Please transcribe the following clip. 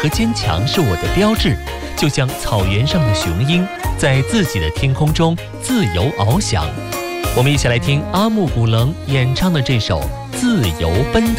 和坚强是我的标志，就像草原上的雄鹰，在自己的天空中自由翱翔。我们一起来听阿木古棱演唱的这首《自由奔腾》。